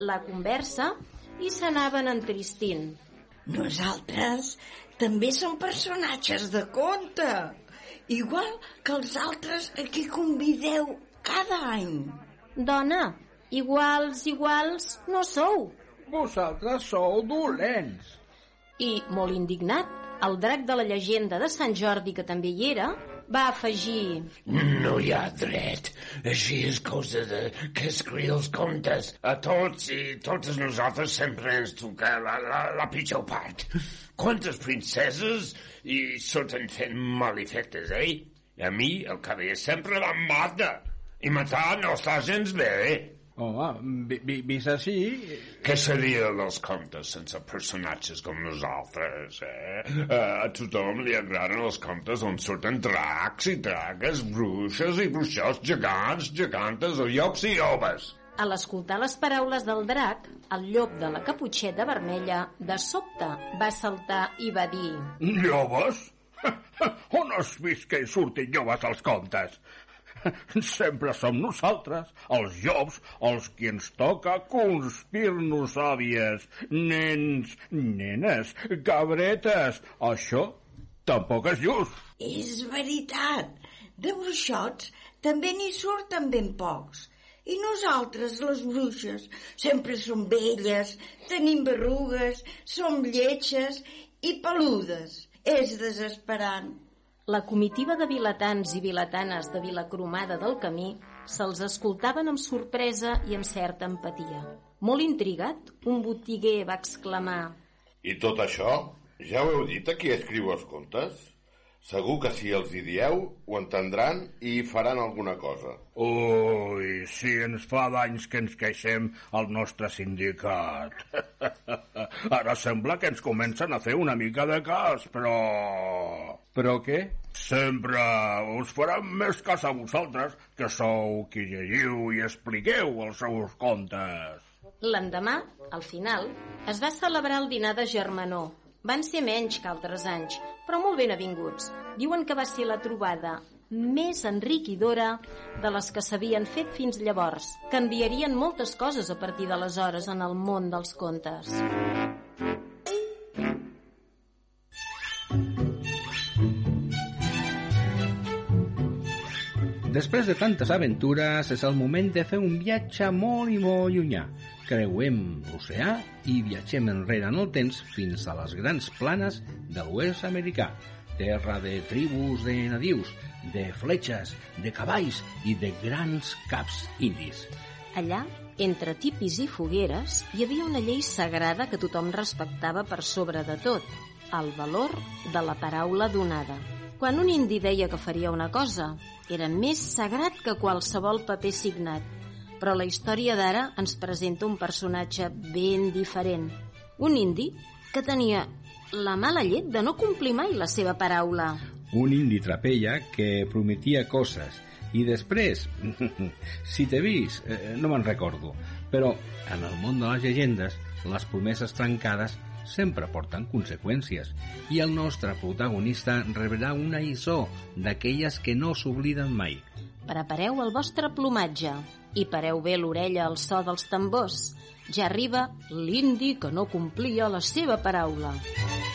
la conversa i s'anaven entristint. Nosaltres també som personatges de conte, igual que els altres a qui convideu cada any. Dona, iguals no sou. Vosaltres sou dolents. I, molt indignat, el drac de la llegenda de Sant Jordi, que també hi era, va afegir: No hi ha dret. Així és cosa que escriu els contes. A tots i totes nosaltres sempre ens toca la pitjor part. Quantes princeses i surten fent malefectes, eh? I a mi el que ve sempre em mata. I matar no està gens bé, eh? Home, vist així... Què seria dels contes sense personatges com nosaltres, eh? A tothom li agraden els contes on surten dracs i dragues, bruixes i bruixots, gegants, gegantes o llops i llobes. A l'escoltar les paraules del drac, el llop de la caputxeta vermella de sobte va saltar i va dir: Llobes? On has vist que hi surtin llobes als contes? Sempre som nosaltres, els llops, els qui ens toca conspir-nos àvies, nens, nenes, cabretes. Això tampoc és just. És veritat. De bruixots també n'hi surten ben pocs. I nosaltres, les bruixes, sempre som velles, tenim berrugues, som lletges i peludes. És desesperant. La comitiva de vilatans i vilatanes de Vilacromada del Camí se'ls escoltaven amb sorpresa i amb certa empatia. Molt intrigat, un botiguer va exclamar: I tot això? Ja ho heu dit a qui escriu els contes? Segur que si els hi dieu ho entendran i faran alguna cosa. Ui, si ens fa d'anys que ens queixem al nostre sindicat. Ara sembla que ens comencen a fer una mica de cas, però... Però què? Sempre us faran més cas a vosaltres, que sou qui llegiu i expliqueu els seus contes. L'endemà, al final, es va celebrar el dinar de germanor. Van ser menys que altres anys, però molt ben avinguts. Diuen que va ser la trobada més enriquidora de les que s'havien fet fins llavors, que enviarien moltes coses a partir d'aleshores en el món dels contes. Després de tantes aventures, és el moment de fer un viatge molt i molt llunyà. Creuem l'oceà i viatgem enrere en el temps fins a les grans planes de l'oest americà, terra de tribus de nadius, de fletxes, de cavalls i de grans caps indis. Allà, entre tipis i fogueres, hi havia una llei sagrada que tothom respectava per sobre de tot: el valor de la paraula donada. Quan un indi deia que faria una cosa, era més sagrat que qualsevol paper signat. Però la història d'ara ens presenta un personatge ben diferent. Un indi que tenia la mala llet de no complir mai la seva paraula. Un indi trapella que prometia coses i després, si t'he vist, no me'n recordo, però en el món de les llegendes, les promeses trencades sempre porten conseqüències i el nostre protagonista rebrà una lliçó d'aquelles que no s'obliden mai. Prepareu el vostre plomatge i pareu bé l'orella al so dels tambors. Ja arriba l'indi que no complia la seva paraula.